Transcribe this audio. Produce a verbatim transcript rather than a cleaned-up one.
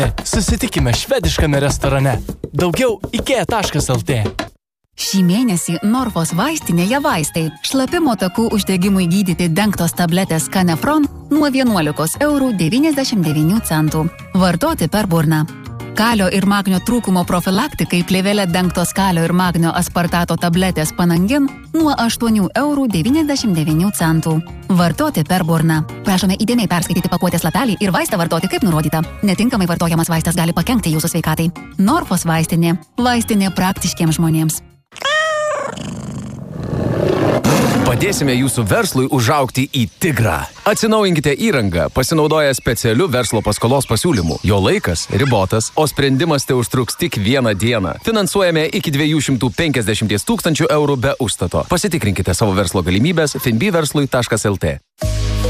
Susitikime švediškame restorane. Daugiau ikea taškas lt. Šį mėnesį Norfos vaistinėje vaistai. Šlapimo takų uždegimui gydyti dengtos tabletės Canefron nuo vienuolikos eurų devyniasdešimt devynių centų. Vartoti per burną. Kalio ir magnio trūkumo profilaktikai plėvelė dengtos kalio ir magnio aspartato tabletės Panangin nuo aštuonių eurų devyniasdešimt devynių centų. Vartoti per burną. Prašome įdėmiai perskaityti pakuotės lapelį ir vaistą vartoti kaip nurodyta. Netinkamai vartojamas vaistas gali pakenkti jūsų sveikatai. Norfos vaistinė. Vaistinė praktiškiems žmonėms. Padėsime jūsų verslui užaugti į tigrą. Atsinaujinkite įrangą, pasinaudoję specialiu verslo paskolos pasiūlymu. Jo laikas ribotas, o sprendimas tai užtruks tik vieną dieną. Finansuojame iki dviejų šimtų penkiasdešimt tūkstančių eurų be užstato. Pasitikrinkite savo verslo galimybės finbi verslui taškas lt.